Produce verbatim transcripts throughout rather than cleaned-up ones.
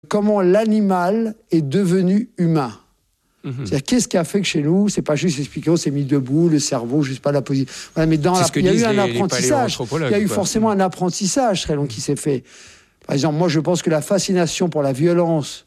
comment l'animal est devenu humain. Mmh. C'est-à-dire, qu'est-ce qui a fait que chez nous, c'est pas juste expliquer, on s'est mis debout, le cerveau, je sais pas la position. Voilà, mais dans la, il y a eu un les, apprentissage. Les il y a eu quoi. forcément un apprentissage très long qui s'est fait. Par exemple, moi, je pense que la fascination pour la violence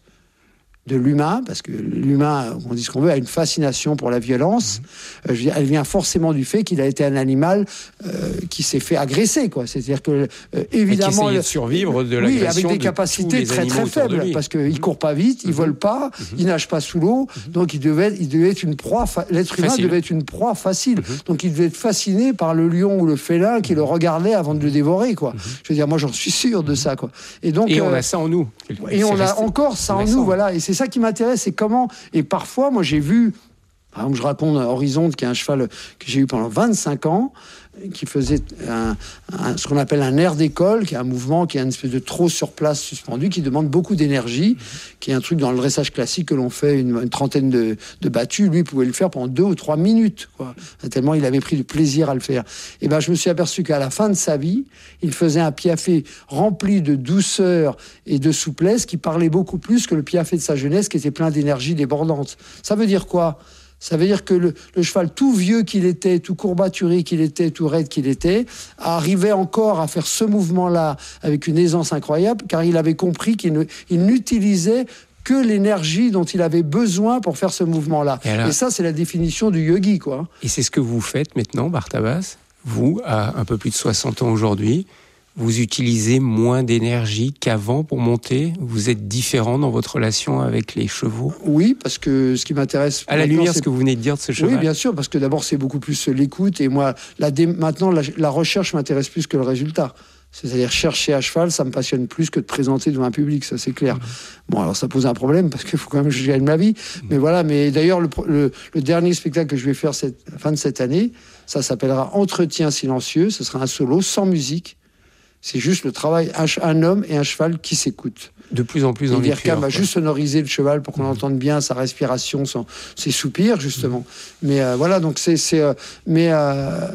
de l'humain, parce que l'humain, on dit ce qu'on veut, a une fascination pour la violence, mmh. euh, je veux dire, elle vient forcément du fait qu'il a été un animal euh, qui s'est fait agresser, quoi. C'est-à-dire que, euh, évidemment... Et qui de survivre de l'agression. Oui, avec des capacités très très faibles, parce qu'il ne court pas vite, il ne mmh. vole pas, mmh. il ne nage pas sous l'eau, mmh. donc il devait, il devait être une proie, fa... l'être humain facile. devait être une proie facile. Mmh. Donc il devait être fasciné par le lion ou le félin qui mmh. le regardait avant de le dévorer, quoi. Mmh. Je veux dire, moi j'en suis sûr de ça, quoi. Et, donc, et euh, on a ça en nous. Et on a encore ça en nous, voilà. Et c'est ça qui m'intéresse, c'est comment, et parfois, moi j'ai vu, par exemple, je raconte Horizonte, qui est un cheval que j'ai eu pendant vingt-cinq ans, qui faisait un, un, ce qu'on appelle un air d'école, qui est un mouvement, qui est une espèce de trot sur place suspendu, qui demande beaucoup d'énergie, qui est un truc dans le dressage classique que l'on fait une, une trentaine de, de battues. Lui, il pouvait le faire pendant deux ou trois minutes, quoi, tellement il avait pris du plaisir à le faire. Et ben, je me suis aperçu qu'à la fin de sa vie, il faisait un piaffe rempli de douceur et de souplesse, qui parlait beaucoup plus que le piaffe de sa jeunesse, qui était plein d'énergie débordante. Ça veut dire quoi ? Ça veut dire que le, le cheval, tout vieux qu'il était, tout courbaturé qu'il était, tout raide qu'il était, arrivait encore à faire ce mouvement-là avec une aisance incroyable, car il avait compris qu'il ne, il n'utilisait que l'énergie dont il avait besoin pour faire ce mouvement-là. Et, alors, et ça, c'est la définition du yogi, quoi. Et c'est ce que vous faites maintenant, Bartabas. Vous, à un peu plus de soixante ans aujourd'hui, vous utilisez moins d'énergie qu'avant pour monter. Vous êtes différent dans votre relation avec les chevaux. Oui, parce que ce qui m'intéresse... À la lumière, ce que vous venez de dire de ce cheval. Oui, bien sûr, parce que d'abord, c'est beaucoup plus l'écoute. Et moi, la dé... maintenant, la, la recherche m'intéresse plus que le résultat. C'est-à-dire, chercher à cheval, ça me passionne plus que de présenter devant un public, ça c'est clair. Mmh. Bon, alors ça pose un problème, parce qu'il faut quand même que je gagne ma vie. Mmh. Mais voilà, mais d'ailleurs, le, le, le dernier spectacle que je vais faire cette, fin de cette année, ça s'appellera Entretien silencieux. Ce sera un solo sans musique. C'est juste le travail, un, un homme et un cheval qui s'écoutent. De plus en plus dans les L'I R C A va juste sonoriser le cheval pour qu'on mmh. entende bien sa respiration, son, ses soupirs, justement. Mmh. Mais euh, voilà, donc c'est... c'est euh, mais... Euh,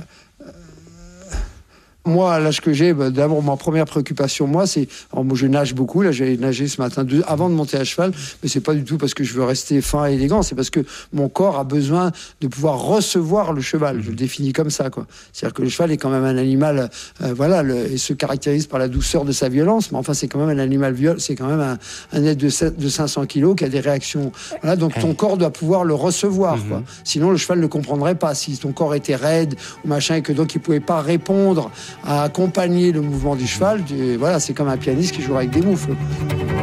moi, à l'âge que j'ai, bah, d'abord, ma première préoccupation, moi, c'est... Alors, moi, je nage beaucoup. Là, j'ai nagé ce matin de, avant de monter à cheval. Mais c'est pas du tout parce que je veux rester fin et élégant. C'est parce que mon corps a besoin de pouvoir recevoir le cheval. Je le définis comme ça, quoi. C'est-à-dire que le cheval est quand même un animal... Euh, voilà, le, il se caractérise par la douceur de sa violence. Mais enfin, c'est quand même un animal viol. C'est quand même un, un être de, de cinq cents kilos qui a des réactions... Voilà, donc ton corps doit pouvoir le recevoir, mmh. quoi. Sinon, le cheval ne comprendrait pas. Si ton corps était raide ou machin, et que donc il pouvait pas répondre à accompagner le mouvement du cheval, du, voilà, c'est comme un pianiste qui joue avec des moufles.